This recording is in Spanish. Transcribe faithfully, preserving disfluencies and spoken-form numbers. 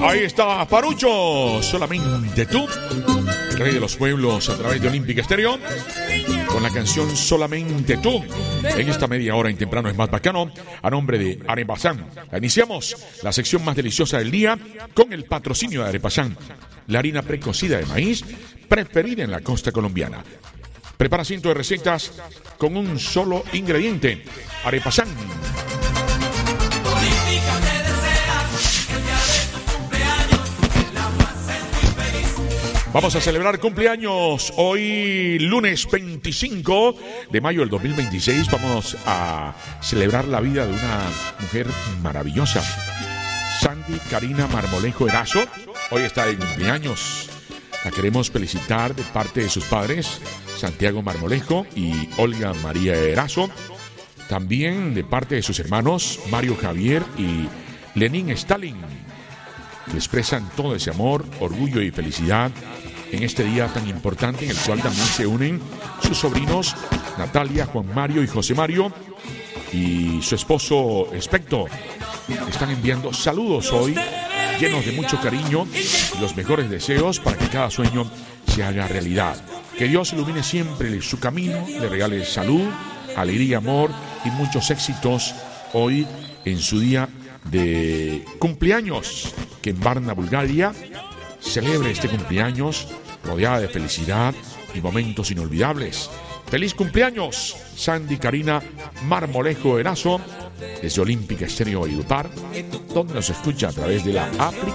Ahí está Parucho, solamente tú, rey de los pueblos a través de Olímpica Estéreo, con la canción Solamente tú. En esta media hora en Temprano es Más Bacano, a nombre de Arepasán. Iniciamos la sección más deliciosa del día con el patrocinio de Arepasán, la harina precocida de maíz preferida en la costa colombiana. Prepara cientos de recetas con un solo ingrediente. Arepasán. Vamos a celebrar cumpleaños hoy, lunes veinticinco de mayo del dos mil veintiséis. Vamos a celebrar la vida de una mujer maravillosa, Sandy Karina Marmolejo Erazo. Hoy está de cumpleaños. La queremos felicitar de parte de sus padres, Santiago Marmolejo y Olga María Erazo. También de parte de sus hermanos, Mario Javier y Lenín Stalin, que expresan todo ese amor, orgullo y felicidad en este día tan importante, en el cual también se unen sus sobrinos Natalia, Juan Mario y José Mario y su esposo Especto. Están enviando saludos hoy llenos de mucho cariño y los mejores deseos para que cada sueño se haga realidad. Que Dios ilumine siempre su camino, le regale salud, alegría, amor y muchos éxitos hoy en su día de cumpleaños. Que en Varna, Bulgaria, celebre este cumpleaños rodeada de felicidad y momentos inolvidables. ¡Feliz cumpleaños, Sandy Karina Marmolejo Erazo, desde Olímpica Estéreo Valledupar, donde nos escucha a través de la aplicación